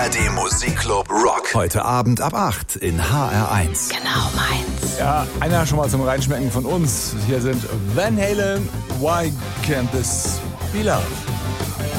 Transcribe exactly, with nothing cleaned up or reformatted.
A R D Musikclub Rock. Heute Abend ab acht in H R eins. Genau meins. Ja, einer schon mal zum Reinschmecken von uns. Hier sind Van Halen, Why Can't This Be Love?